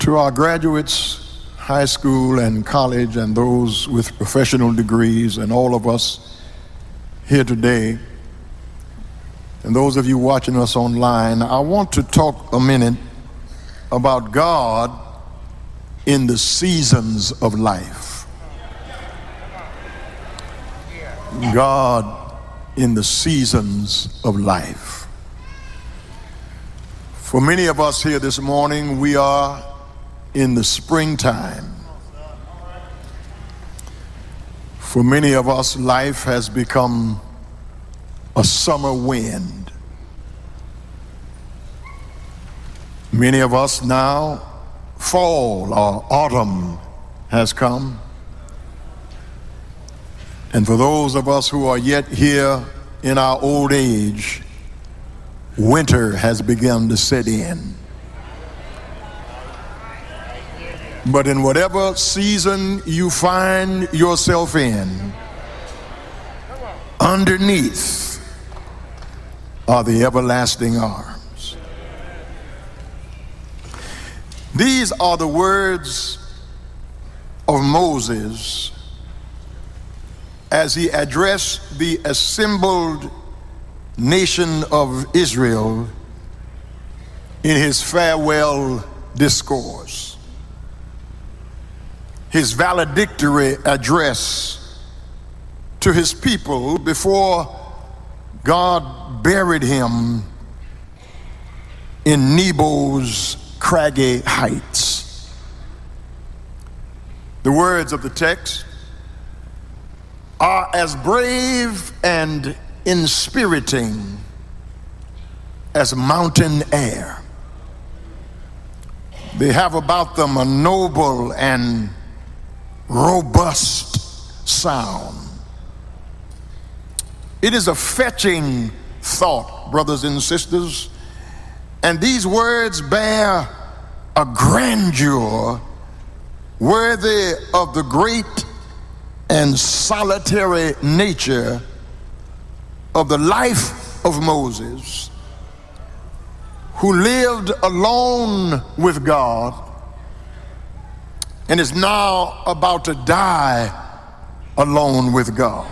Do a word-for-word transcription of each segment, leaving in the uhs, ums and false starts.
To our graduates, high school and college, and those with professional degrees, and all of us here today, and those of you watching us online, I want to talk a minute about God in the seasons of life. God in the seasons of life. For many of us here this morning, we are in the springtime. For many of us, life has become a summer wind. Many of us now, fall or autumn has come. And for those of us who are yet here in our old age, winter has begun to set in. But in whatever season you find yourself in, underneath are the everlasting arms. These are the words of Moses as he addressed the assembled nation of Israel in his farewell discourse. His valedictory address to his people before God buried him in Nebo's craggy heights. The words of the text are as brave and inspiriting as mountain air. They have about them a noble and robust sound. It is a fetching thought, brothers and sisters, and these words bear a grandeur worthy of the great and solitary nature of the life of Moses, who lived alone with God and is now about to die alone with God.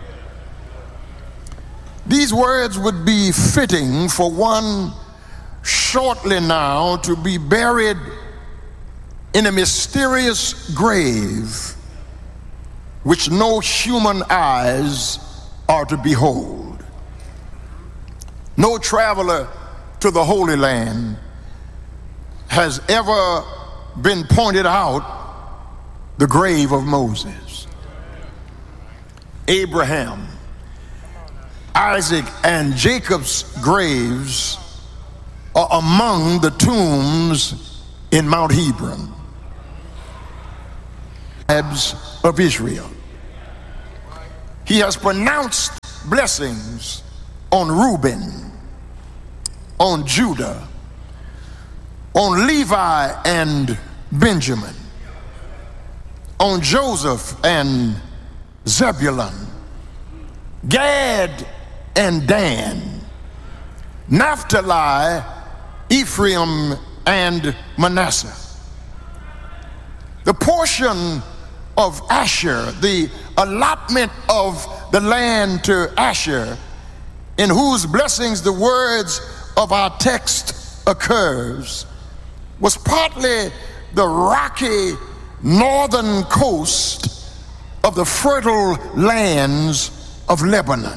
These words would be fitting for one shortly now to be buried in a mysterious grave which no human eyes are to behold. No traveler to the Holy Land has ever been pointed out the grave of Moses. Abraham, Isaac, and Jacob's graves are among the tombs in Mount Hebron. Of Israel. He has pronounced blessings on Reuben, on Judah, on Levi and Benjamin, on Joseph and Zebulun, Gad and Dan, Naphtali, Ephraim, and Manasseh. The portion of Asher, the allotment of the land to Asher, in whose blessings the words of our text occurs, was partly the rocky northern coast of the fertile lands of Lebanon.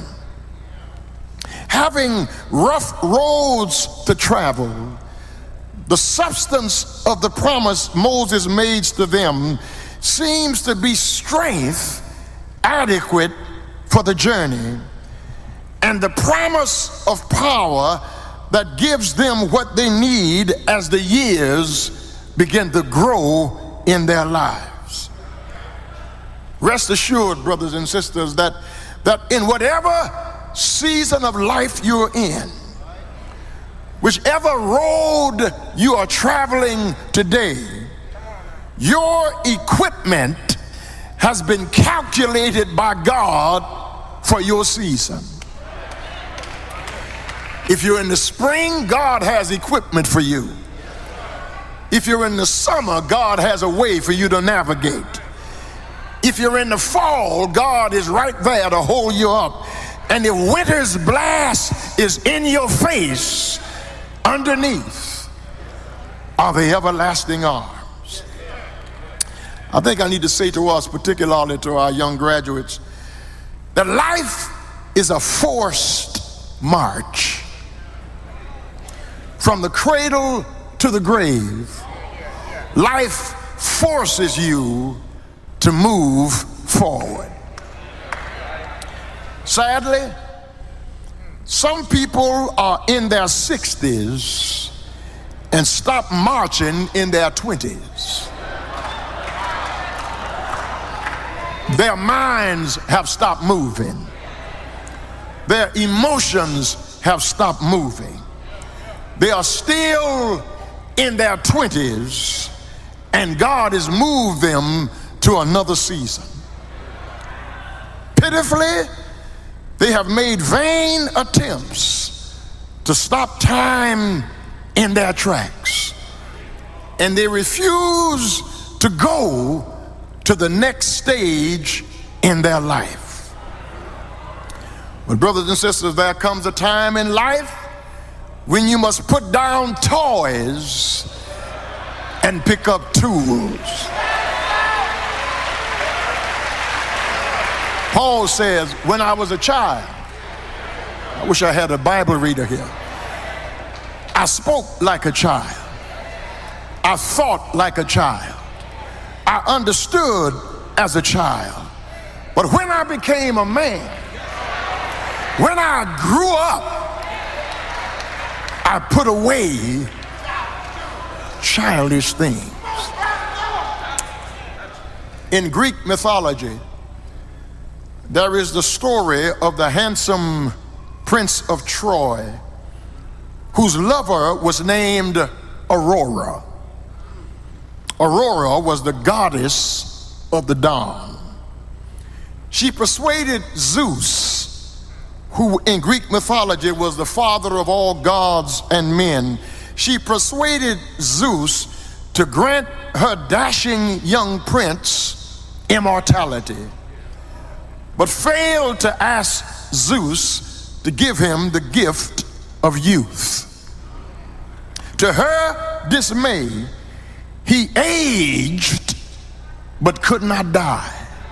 Having rough roads to travel, the substance of the promise Moses made to them seems to be strength adequate for the journey, and the promise of power that gives them what they need as the years begin to grow in their lives. Rest assured, brothers and sisters, that, that in whatever season of life you're in, whichever road you are traveling today, your equipment has been calculated by God for your season. If you're in the spring, God has equipment for you. If you're in the summer, God has a way for you to navigate. If you're in the fall, God is right there to hold you up. And if winter's blast is in your face, underneath are the everlasting arms. I think I need to say to us, particularly to our young graduates, that life is a forced march from the cradle to the grave. Life forces you to move forward. Sadly, some people are in their sixties and stop marching in their twenties. Their minds have stopped moving. Their emotions have stopped moving. They are still in their twenties, and God has moved them to another season. Pitifully, they have made vain attempts to stop time in their tracks, and they refuse to go to the next stage in their life. But brothers and sisters, there comes a time in life when you must put down toys and pick up tools. Paul says, when I was a child, I wish I had a Bible reader here, I spoke like a child. I thought like a child. I understood as a child. But when I became a man, when I grew up, I put away childish things. In Greek mythology, there is the story of the handsome Prince of Troy, whose lover was named Aurora. Aurora was the goddess of the dawn. She persuaded Zeus, who in Greek mythology was the father of all gods and men. She persuaded Zeus to grant her dashing young prince immortality, but failed to ask Zeus to give him the gift of youth. To her dismay, he aged but could not die.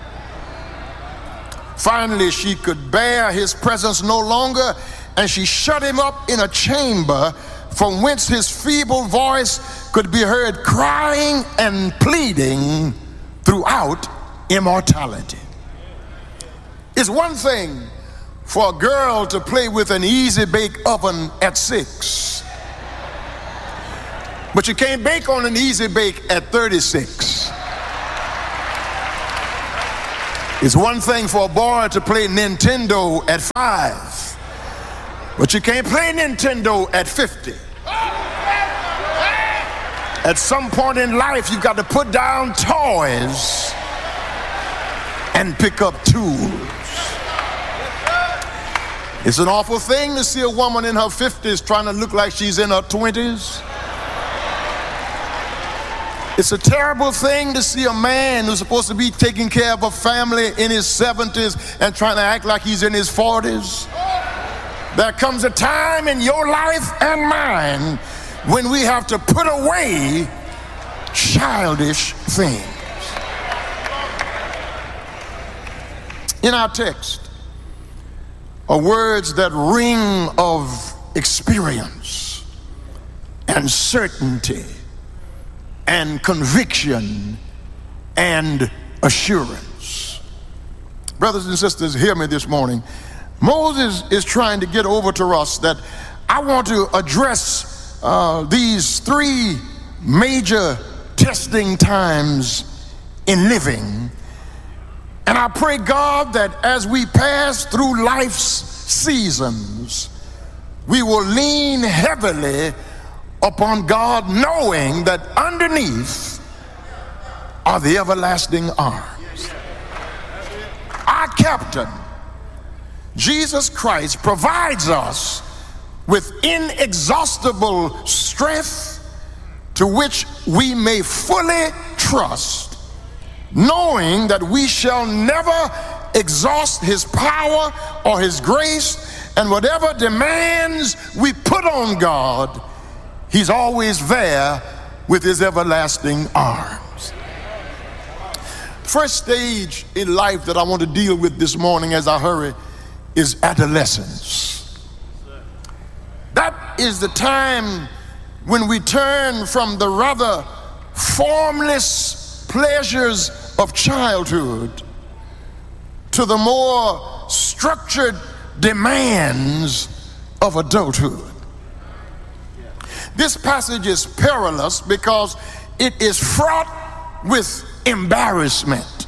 Finally, she could bear his presence no longer, and she shut him up in a chamber from whence his feeble voice could be heard crying and pleading throughout immortality. It's one thing for a girl to play with an easy bake oven at six, but you can't bake on an easy bake at thirty-six. It's one thing for a boy to play Nintendo at five, but you can't play Nintendo at fifty. At some point in life, you've got to put down toys and pick up tools. It's an awful thing to see a woman in her fifties trying to look like she's in her twenties. It's a terrible thing to see a man who's supposed to be taking care of a family in his seventies and trying to act like he's in his forties. There comes a time in your life and mine when we have to put away childish things. In our text are words that ring of experience and certainty and conviction and assurance. Brothers and sisters, hear me this morning. Moses is trying to get over to us that I want to address uh, these three major testing times in living. And I pray, God, that as we pass through life's seasons, we will lean heavily upon God, knowing that underneath are the everlasting arms. Our captain, Jesus Christ, provides us with inexhaustible strength to which we may fully trust, knowing that we shall never exhaust his power or his grace, and whatever demands we put on God, he's always there with his everlasting arms. First stage in life that I want to deal with this morning as I hurry is adolescence. That is the time when we turn from the rather formless pleasures of childhood to the more structured demands of adulthood. This passage is perilous because it is fraught with embarrassment,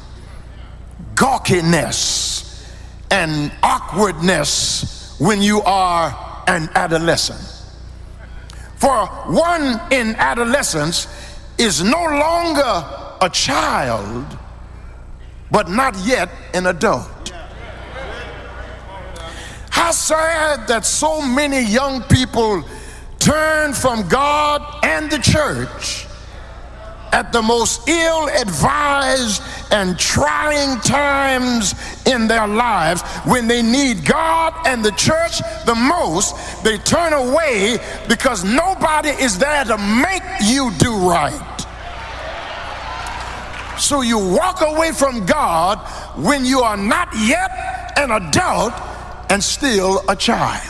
gawkiness, and awkwardness when you are an adolescent. For one in adolescence is no longer a child, but not yet an adult. How sad that so many young people turn from God and the church at the most ill-advised and trying times in their lives. When they need God and the church the most, they turn away because nobody is there to make you do right. So you walk away from God when you are not yet an adult and still a child.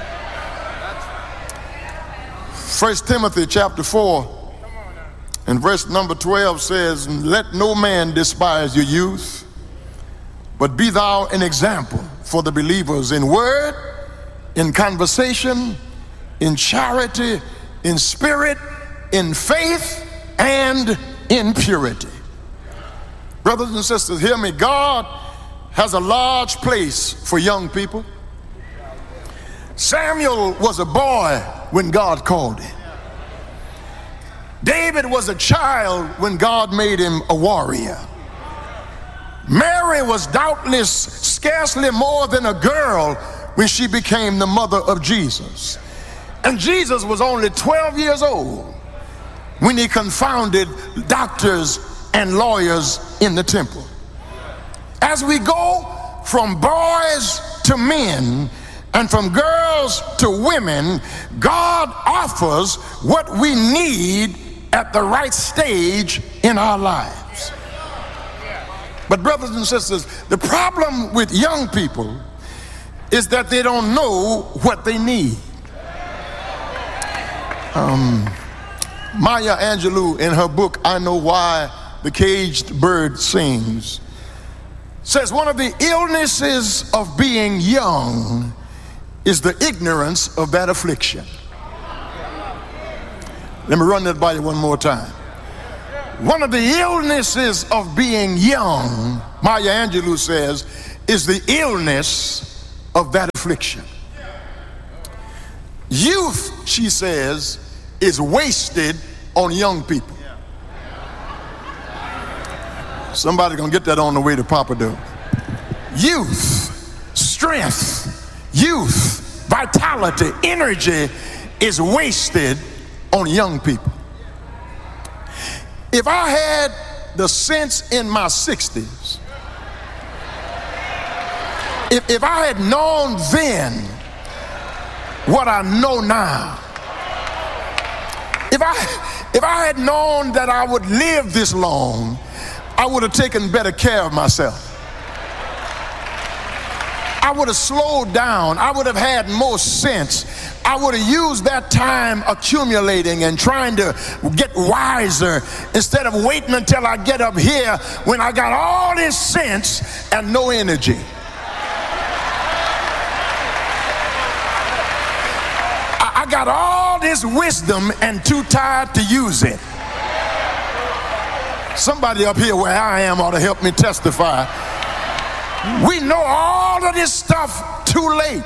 First Timothy chapter four and verse number twelve says, "Let no man despise your youth, but be thou an example for the believers in word, in conversation, in charity, in spirit, in faith, and in purity." Brothers and sisters, hear me. God has a large place for young people. Samuel was a boy when God called him. David was a child when God made him a warrior. Mary was doubtless scarcely more than a girl when she became the mother of Jesus. And Jesus was only twelve years old when he confounded doctors and lawyers in the temple. As we go from boys to men and from girls to women, God offers what we need at the right stage in our lives. But brothers and sisters, the problem with young people is that they don't know what they need. Um, Maya Angelou, in her book, I Know Why the Caged Bird Sings, says one of the illnesses of being young is the ignorance of that affliction. Let me run that by you one more time. One of the illnesses of being young, Maya Angelou says, is the illness of that affliction. Youth, she says, is wasted on young people. Somebody's gonna get that on the way to Papa Doe. Youth, strength, youth, vitality, energy is wasted on young people. If I had the sense in my sixties, if, if I had known then what I know now, if I if I had known that I would live this long, I would have taken better care of myself. I would have slowed down. I would have had more sense. I would have used that time accumulating and trying to get wiser instead of waiting until I get up here when I got all this sense and no energy. I, I got all this wisdom and too tired to use it. Somebody up here where I am ought to help me testify. We know all of this stuff too late.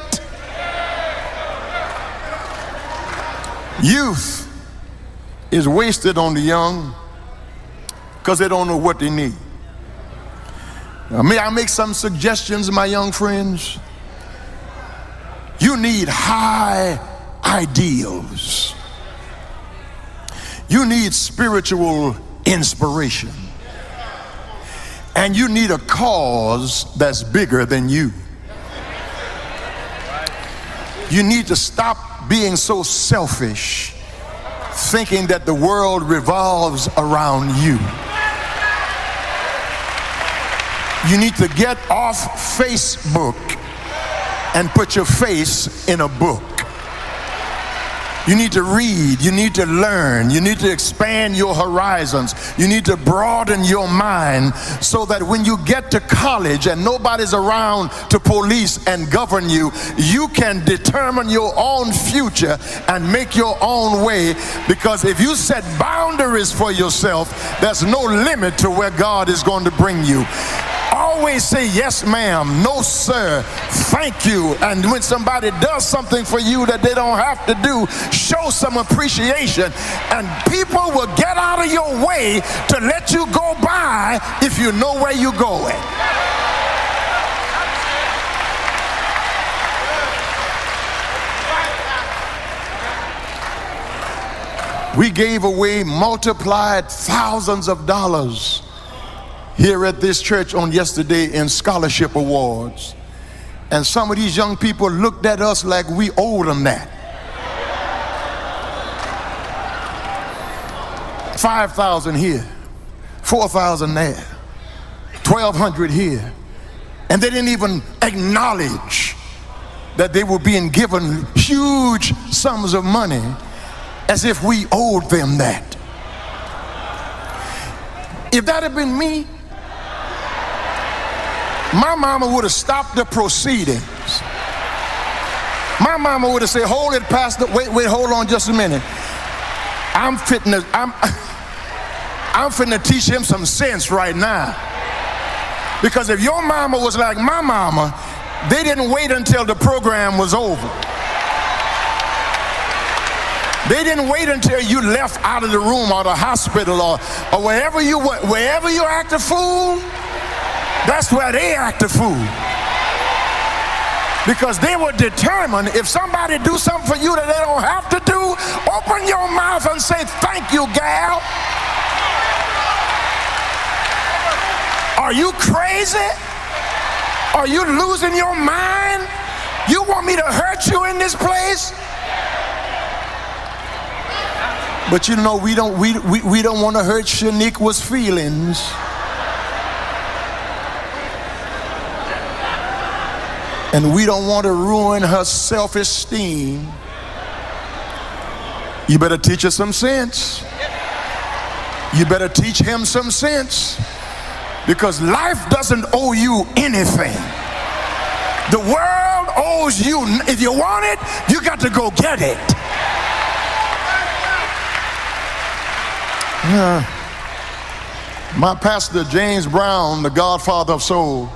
Youth is wasted on the young because they don't know what they need. Now, may I make some suggestions, my young friends? You need high ideals. You need spiritual inspiration. And you need a cause that's bigger than you. You need to stop being so selfish, thinking that the world revolves around you. You need to get off Facebook and put your face in a book. You need to read, you need to learn, you need to expand your horizons, you need to broaden your mind so that when you get to college and nobody's around to police and govern you, you can determine your own future and make your own way, because if you set boundaries for yourself, there's no limit to where God is going to bring you. Always say yes ma'am, no sir, thank you, and when somebody does something for you that they don't have to do, show some appreciation, and people will get out of your way to let you go by if you know where you're going. We gave away multiplied thousands of dollars here at this church on yesterday in scholarship awards. And some of these young people looked at us like we owed them that. five thousand here, four thousand there, twelve hundred here. And they didn't even acknowledge that they were being given huge sums of money as if we owed them that. If that had been me, my mama would have stopped the proceedings. My mama would have said, hold it, Pastor, wait, wait, hold on just a minute. I'm fitting to, I'm, I'm fitting to teach him some sense right now. Because if your mama was like my mama, they didn't wait until the program was over. They didn't wait until you left out of the room or the hospital or, or wherever you were, wherever you act a fool, that's where they act a fool. Because they were determined, if somebody do something for you that they don't have to do, open your mouth and say, thank you, gal. Are you crazy? Are you losing your mind? You want me to hurt you in this place? But you know, we don't, we, we, we don't want to hurt Shaniqua's feelings. And we don't want to ruin her self-esteem. You better teach her some sense. You better teach him some sense. Because life doesn't owe you anything. The world owes you. If you want it, you got to go get it. Uh, my pastor, James Brown, the godfather of soul,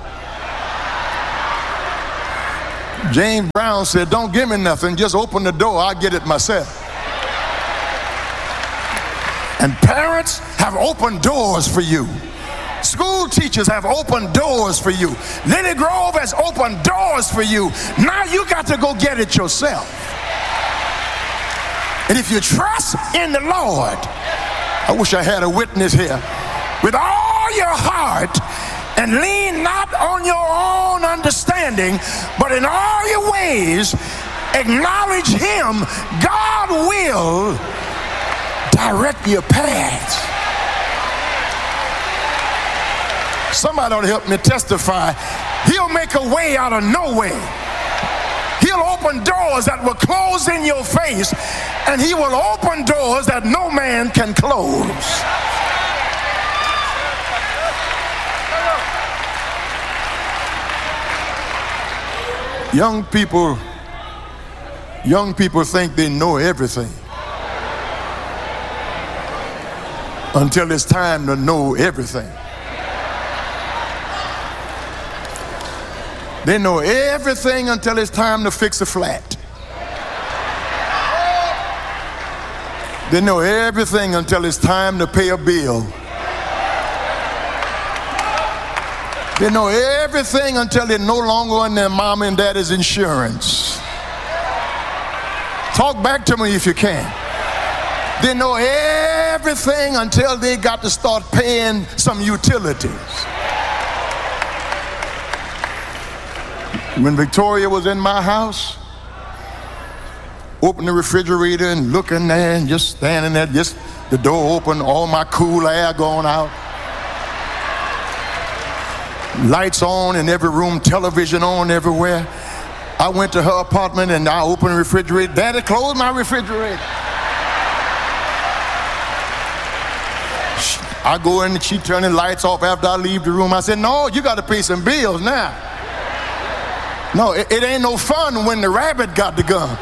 James Brown said, don't give me nothing, just open the door, I'll get it myself. And parents have opened doors for you. School teachers have opened doors for you. Lily Grove has opened doors for you. Now you got to go get it yourself. And if you trust in the Lord, I wish I had a witness here, with all your heart, and lean not on your own understanding, but in all your ways acknowledge him, God will direct your paths. Somebody ought to help me testify. He'll make a way out of no way. He'll open doors that were closed in your face, and he will open doors that no man can close. Young people, young people think they know everything until it's time to know everything. They know everything until it's time to fix a flat. They know everything until it's time to pay a bill. They know everything until they're no longer on their mom and daddy's insurance. Talk back to me if you can. They know everything until they got to start paying some utilities. When Victoria was in my house, open the refrigerator and looking there and just standing there, just the door open, all my cool air going out. Lights on in every room, television on everywhere. I went to her apartment and I opened the refrigerator. Daddy, close my refrigerator. I go in and she turned the lights off after I leave the room. I said, no, you got to pay some bills now. No, it, it ain't no fun when the rabbit got the gun.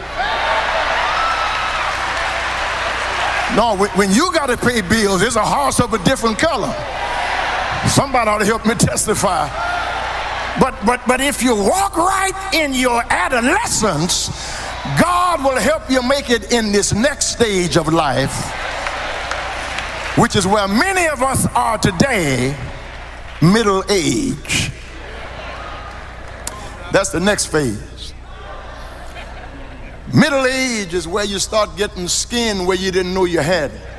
No, when you got to pay bills, it's a horse of a different color. Somebody ought to help me testify. But, but, but if you walk right in your adolescence, God will help you make it in this next stage of life, which is where many of us are today, middle age. That's the next phase. Middle age is where you start getting skin where you didn't know you had it.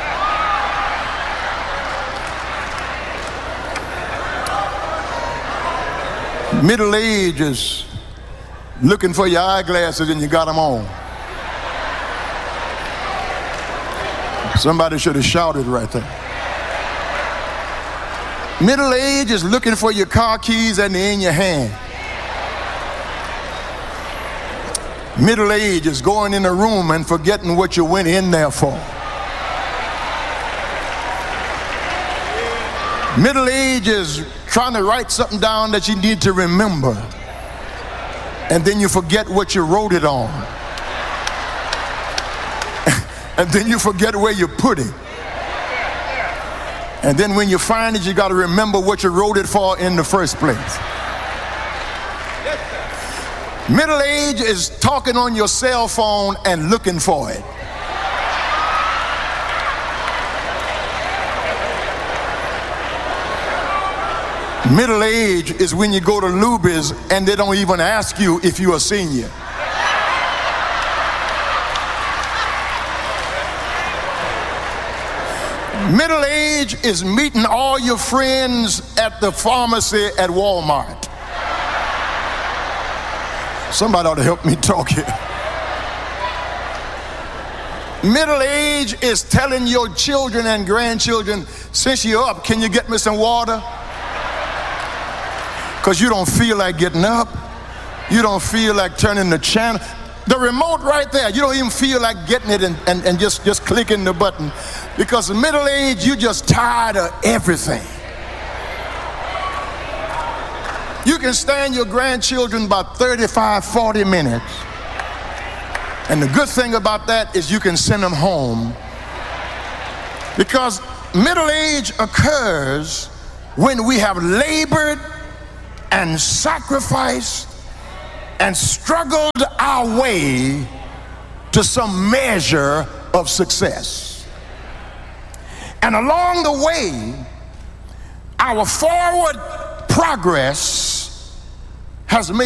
Middle age is looking for your eyeglasses and you got them on. Somebody should have shouted right there. Middle age is looking for your car keys and they're in your hand. Middle age is going in a room and forgetting what you went in there for. Middle age is trying to write something down that you need to remember, and then you forget what you wrote it on. And then you forget where you put it. And then when you find it, you got to remember what you wrote it for in the first place. Middle age is talking on your cell phone and looking for it. Middle age is when you go to Luby's and they don't even ask you if you're a senior. Middle age is meeting all your friends at the pharmacy at Walmart. Somebody ought to help me talk here. Middle age is telling your children and grandchildren, since you're up, can you get me some water? Because you don't feel like getting up. You don't feel like turning the channel. The remote right there, you don't even feel like getting it and, and, and just, just clicking the button. Because in middle age, you're just tired of everything. You can stand your grandchildren about thirty-five, forty minutes. And the good thing about that is you can send them home. Because middle age occurs when we have labored and sacrificed and struggled our way to some measure of success. And along the way, our forward progress has made